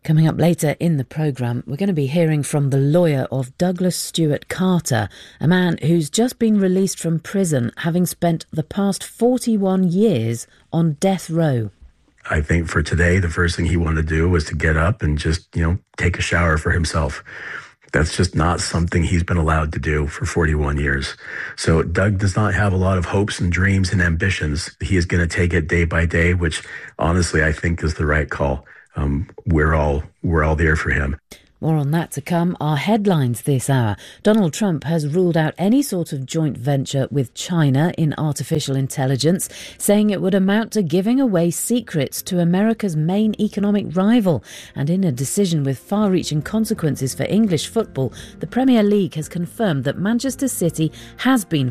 Coming up later in the programme, we're going to be hearing from the lawyer of Douglas Stewart Carter, a man who's just been released from prison, having spent the past 41 years on death row. I think for today, the first thing he wanted to do was to get up and just, take a shower for himself. That's just not something he's been allowed to do for 41 years. So Doug does not have a lot of hopes and dreams and ambitions. He is going to take it day by day, which honestly, I think is the right call. We're all there for him. More on that to come. Our headlines this hour. Donald Trump has ruled out any sort of joint venture with China in artificial intelligence, saying it would amount to giving away secrets to America's main economic rival. And in a decision with far-reaching consequences for English football, the Premier League has confirmed that Manchester City has been